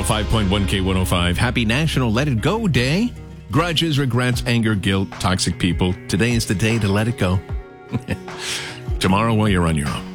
105.1 K105. Happy National Let It Go Day. Grudges, regrets, anger, guilt, toxic people. Today is the day to let it go. Tomorrow, well, you're on your own.